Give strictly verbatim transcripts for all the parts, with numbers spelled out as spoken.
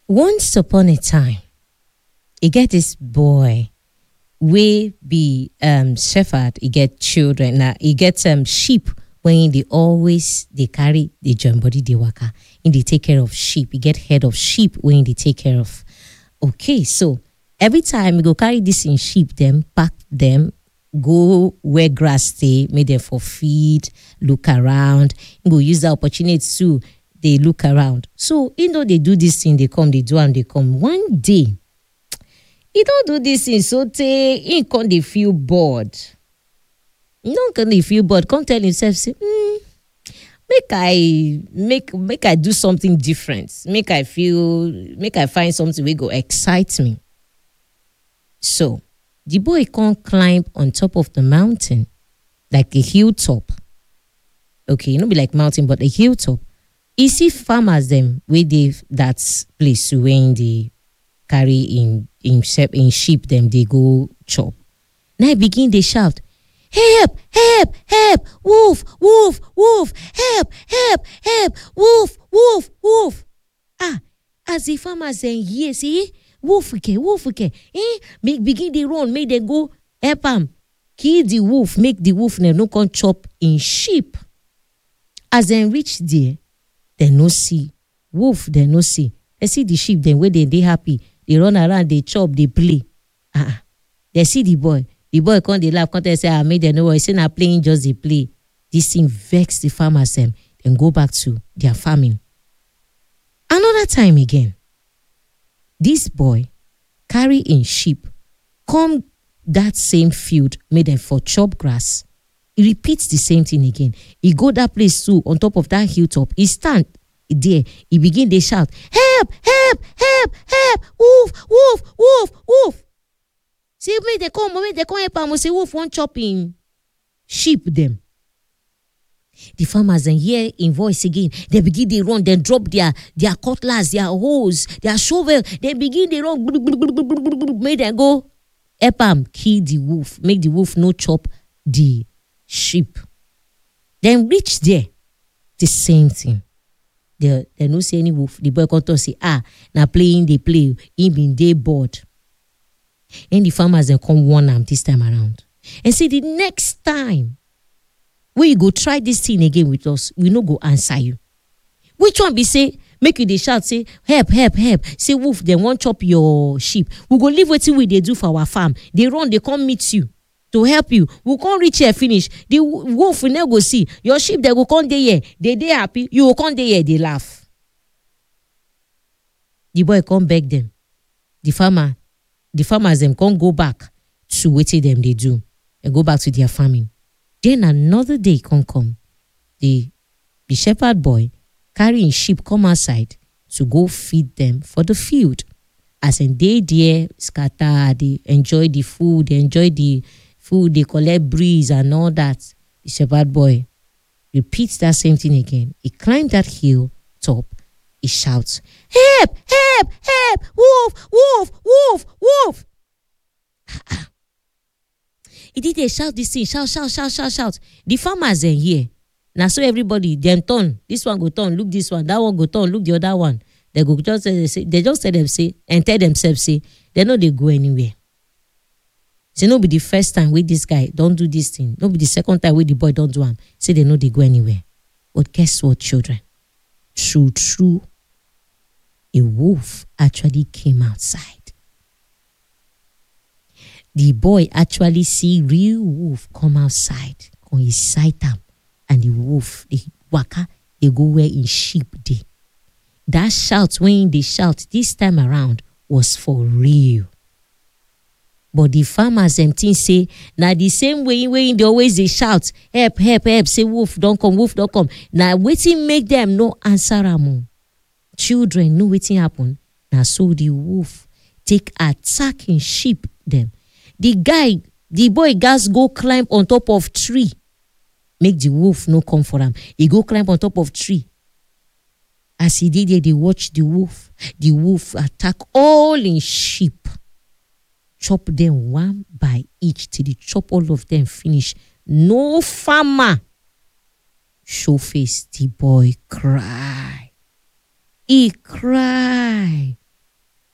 Once upon a time, he get this boy wey be um shepherd. He get children. Now he get um sheep when they always they carry the join body dey waka. In they take care of sheep. He get head of sheep when they take care of. Okay, so every time he go carry this in sheep, them pack them, go where grass stay, make them for feed, look around. He go use the opportunity to they look around. So you know they do this thing, they come, they do and they come. One day, he don't do this thing, so they he can't they feel bored. You don't can they feel bored. Can't tell himself, say, hmm, make I make make I do something different. Make I feel, make I find something will go excite me. So the boy can't climb on top of the mountain, like a hilltop. Okay, you know, be like mountain, but a hilltop. You see farmers them where they that place when they carry in in sheep in sheep them they go chop. Now begin they shout, help, help, help, wolf, wolf, wolf, help, help, help, wolf, wolf, wolf. Ah, as the farmers saying, yes, see, wolf okay, wolf okay. Eh, make begin they run, make they go help them. Kill the wolf, make the wolf no come chop in sheep. As they reach there, they no see wolf, they no see. They see the sheep, then where they they happy. They run around, they chop, they play. Ah, uh-uh. They see the boy. The boy come they laugh, come they say, I made them know. I say na playing just they play. This thing vex the farmers them, then go back to their farming. Another time again, this boy carry in sheep, come that same field, made them for chop grass. He repeats the same thing again. He go that place too, on top of that hilltop. He stand there. He begin to shout, help, help, help, help, wolf, wolf, wolf, wolf. See, when they come, when they come help him, say wolf won't chop in sheep them. The farmers then hear in voice again. They begin to run, then drop their their cutlass, their hoes, their shovel. They begin to run, make them go help him kill the wolf, make the wolf no chop the sheep. Then reach there, the same thing. They they no see any wolf. The boy come to say, ah, now playing they play. He been day bored. And the farmers then come warn him this time around. And say the next time when you go try this thing again with us, we no go answer you. Which one be say, make you they shout, say, help, help, help. Say wolf, they won't chop your sheep. We go leave what we they do for our farm. They run, they come meet you to help you. We can't reach here finish. The wolf will never go see. Your sheep they go come there here. They they happy. You will come there here, they laugh. The boy come beg them. The farmer, the farmers them can't go back to what them they do and go back to their farming. Then another day can come. The the shepherd boy carrying sheep come outside to go feed them for the field. As in they there scatter, they enjoy the food, they enjoy the food, they collect breeze and all that. The shepherd boy repeats that same thing again. He climbed that hill top. He shouts, help, help, help, wolf, wolf, wolf, wolf. He did they shout this thing, shout, shout, shout, shout, shout. The farmers are here. Now so everybody, then turn. This one go turn, look this one, that one go turn, look the other one. They go just they say, they just tell them say, and tell themselves say, they know they go anywhere. Say no be the first time with this guy, don't do this thing. No be the second time with the boy, don't do him. Say they know they go anywhere. But guess what, children? True, true. A wolf actually came outside. The boy actually see real wolf come outside. Come he sight him. And the wolf, the waka, they go where in sheep day. That shout, when they shout this time around, was for real. But the farmers them things say, now the same way when they always they shout, help, help, help, say wolf don't come, wolf don't come. Now waiting make them no answer am. Children know waiting happen. Now so the wolf take attacking sheep them. The guy, the boy guys go climb on top of tree. Make the wolf no come for him. He go climb on top of tree. As he did there, they watch the wolf. The wolf attack all in sheep. Chop them one by each till they chop all of them finish. No farmer show face. The boy cry. He cry.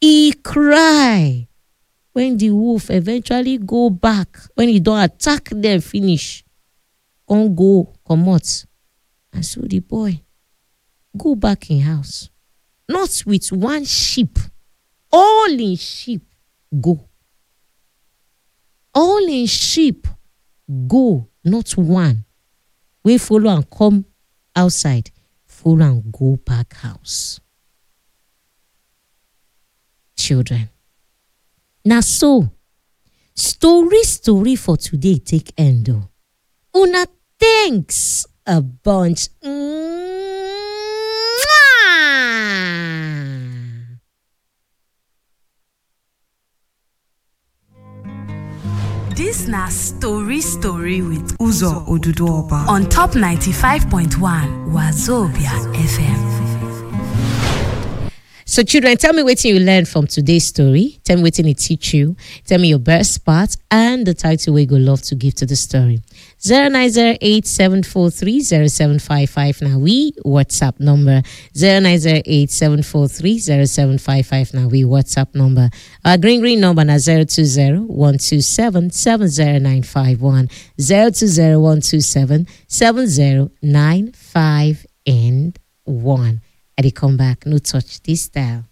He cry when the wolf eventually go back, when he don't attack them finish, come go comot. And so the boy go back in house, not with one sheep, all in sheep go. All in sheep go, not one. We follow and come outside, follow and go back house. Children. Now so, story story for today take end o. Una thanks a bunch. This na story story with Uzo Oduduoba on top ninety-five point one Wazobia F M. So children, tell me what you learned from today's story. Tell me what it teach you. Tell me your best part and the title we go love to give to the story. zero nine zero eight seven four three zero seven five five. Now we WhatsApp number zero nine zero eight seven four three zero seven five five. Now we WhatsApp number. Our green green number na zero two zero one two seven seven zero nine five one zero two zero one two seven seven zero nine five and one. I come back, no touch this style.